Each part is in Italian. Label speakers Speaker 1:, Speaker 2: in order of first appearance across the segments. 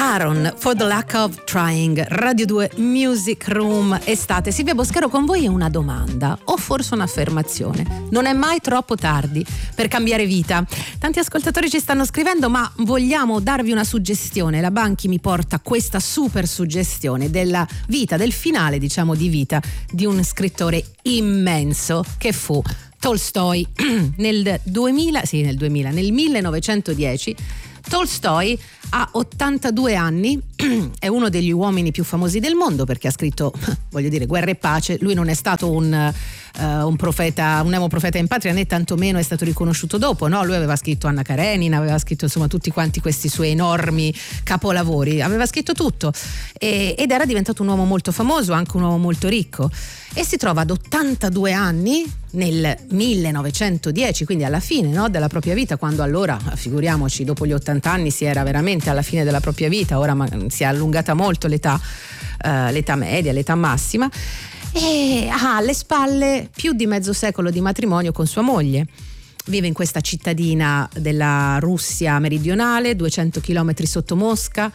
Speaker 1: Aaron, For the Lack of Trying, Radio 2 Music Room estate. Silvia Boscaro con voi. È una domanda o forse un'affermazione: non è mai troppo tardi per cambiare vita? Tanti ascoltatori ci stanno scrivendo, ma vogliamo darvi una suggestione. La Banchi mi porta questa super suggestione della vita, del finale diciamo di vita di un scrittore immenso che fu Tolstoj. Nel 1910 Tolstoj ha 82 anni, è uno degli uomini più famosi del mondo perché ha scritto, voglio dire, Guerra e Pace. Lui non è stato un profeta, un neoprofeta in patria, né tantomeno è stato riconosciuto dopo, no? Lui aveva scritto Anna Karenina, aveva scritto insomma tutti quanti questi suoi enormi capolavori, aveva scritto tutto ed era diventato un uomo molto famoso, anche un uomo molto ricco, e si trova ad 82 anni nel 1910, quindi alla fine, no, della propria vita, quando allora, figuriamoci, dopo gli 80 anni si era veramente alla fine della propria vita. Ora si è allungata molto l'età media, l'età massima, e ha alle spalle più di mezzo secolo di matrimonio con sua moglie. Vive in questa cittadina della Russia meridionale, 200 chilometri sotto Mosca,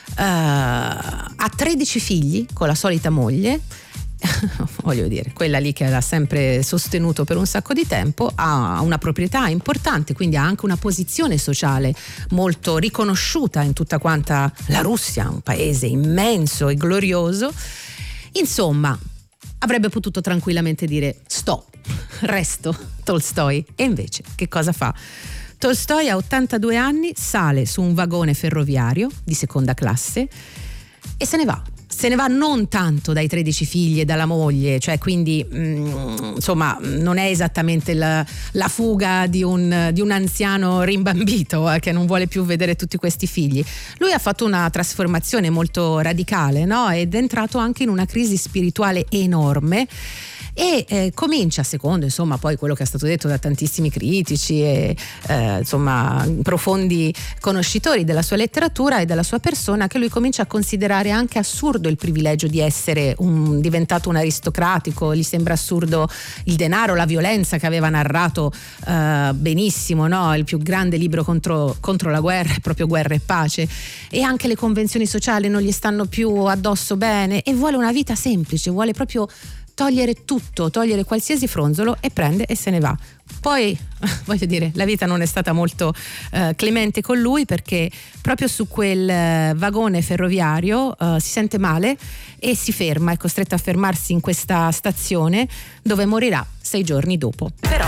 Speaker 1: ha 13 figli con la solita moglie. Voglio dire, quella lì che l'ha sempre sostenuto per un sacco di tempo, ha una proprietà importante, quindi ha anche una posizione sociale molto riconosciuta in tutta quanta la Russia, un paese immenso e glorioso. Insomma, avrebbe potuto tranquillamente dire resto Tolstoj, e invece che cosa fa? Tolstoj a 82 anni sale su un vagone ferroviario di seconda classe e se ne va non tanto dai 13 figli e dalla moglie, cioè quindi insomma non è esattamente la fuga di un anziano rimbambito che non vuole più vedere tutti questi figli. Lui ha fatto una trasformazione molto radicale, no? Ed è entrato anche in una crisi spirituale enorme e comincia, secondo insomma poi quello che è stato detto da tantissimi critici e insomma profondi conoscitori della sua letteratura e della sua persona, che lui comincia a considerare anche assurdo il privilegio di essere diventato un aristocratico. Gli sembra assurdo il denaro, la violenza che aveva narrato benissimo, no? Il più grande libro contro la guerra è proprio Guerra e Pace, e anche le convenzioni sociali non gli stanno più addosso bene e vuole una vita semplice, vuole proprio togliere tutto, togliere qualsiasi fronzolo, e prende e se ne va. Poi, voglio dire, la vita non è stata molto clemente con lui, perché proprio su quel vagone ferroviario si sente male e si ferma, è costretto a fermarsi in questa stazione dove morirà 6 giorni dopo. Però